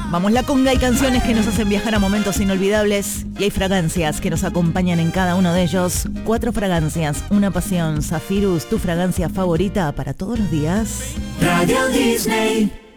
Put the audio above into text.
Vamos, la conga, hay canciones que nos hacen viajar a momentos inolvidables y hay fragancias que nos acompañan en cada uno de ellos. 4 fragancias, una pasión. Zafirus, tu fragancia favorita para todos los días. Radio Disney.